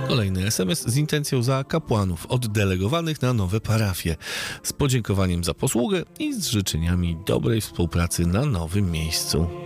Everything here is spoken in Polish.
Kolejny SMS z intencją za kapłanów oddelegowanych na nowe parafie, z podziękowaniem za posługę i z życzeniami dobrej współpracy na nowym miejscu.